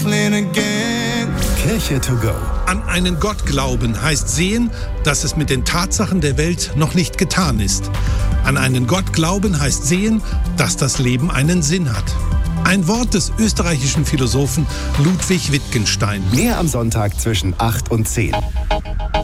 Kirche to go. An einen Gott glauben heißt sehen, dass es mit den Tatsachen der Welt noch nicht getan ist. An einen Gott glauben heißt sehen, dass das Leben einen Sinn hat. Ein Wort des österreichischen Philosophen Ludwig Wittgenstein. Mehr am Sonntag zwischen 8 und 10.